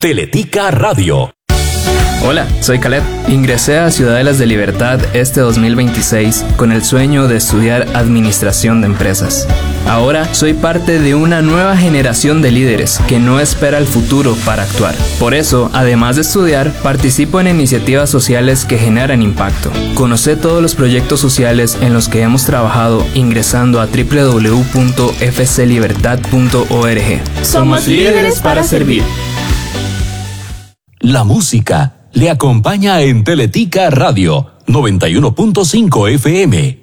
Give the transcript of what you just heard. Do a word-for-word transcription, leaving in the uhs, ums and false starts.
Teletica Radio. Hola, soy Caleb. Ingresé a Ciudadelas de Libertad este dos mil veintiséis con el sueño de estudiar Administración de Empresas. Ahora soy parte de una nueva generación de líderes que no espera el futuro para actuar. Por eso, además de estudiar, participo en iniciativas sociales que generan impacto. Conoce todos los proyectos sociales en los que hemos trabajado ingresando a doble u doble u doble u punto f c libertad punto org. Somos líderes para servir. La música le acompaña en Teletica Radio noventa y uno punto cinco F M.